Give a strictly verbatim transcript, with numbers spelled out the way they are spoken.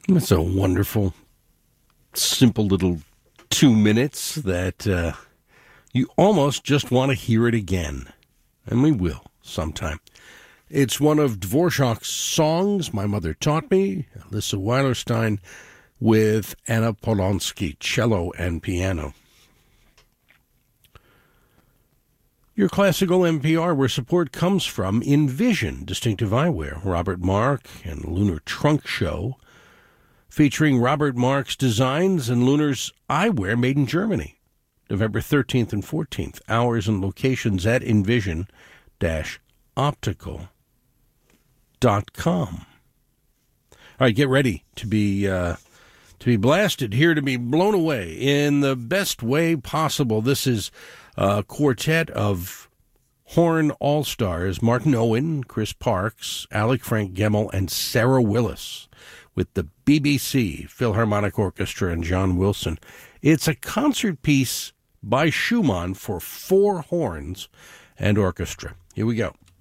It's a wonderful, simple little two minutes that uh, you almost just want to hear it again. And we will sometime. It's one of Dvorak's songs my mother taught me, Alyssa Weilerstein, with Anna Polonsky, cello and piano. Your classical N P R, where support comes from Envision, Distinctive Eyewear, Robert Mark and Lunar Trunk Show, featuring Robert Mark's designs and Lunar's eyewear made in Germany. November thirteenth and fourteenth, hours and locations at envision dash optical dot com. All right, get ready to be uh, to be blasted, here to be blown away in the best way possible. This is a quartet of horn all-stars, Martin Owen, Chris Parks, Alec Frank Gemmel, and Sarah Willis, with the B B C Philharmonic Orchestra and John Wilson. It's a concert piece by Schumann for four horns and orchestra. Here we go.